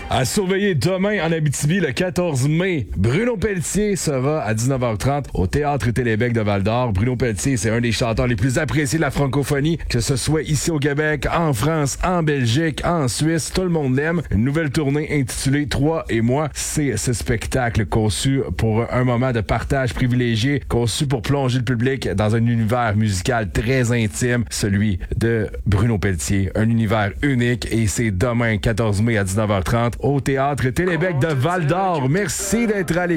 À surveiller demain en Abitibi, le 14 mai, Bruno Pelletier sera à 19h30 au Théâtre Télébec de Val-d'Or. Bruno Pelletier, c'est un des chanteurs les plus appréciés de la francophonie, que ce soit ici au Québec, en France, en Belgique, en Suisse, tout le monde l'aime. Une nouvelle tournée intitulée « Toi et moi », c'est ce spectacle conçu pour un moment de partage privilégié, conçu pour plonger le public dans un univers musical très intime, celui de Bruno Pelletier. Un univers unique et c'est demain, 14 mai à 19h30 au Théâtre Télébec de Val-d'Or. Merci d'être à l'écoute.